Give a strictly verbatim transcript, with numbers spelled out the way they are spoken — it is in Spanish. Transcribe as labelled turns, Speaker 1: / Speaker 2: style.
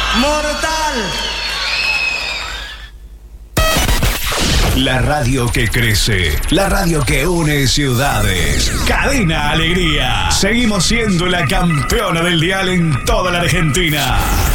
Speaker 1: mortal.
Speaker 2: La radio que crece, la radio que une ciudades. Cadena Alegría. Seguimos siendo la campeona del dial en toda la Argentina.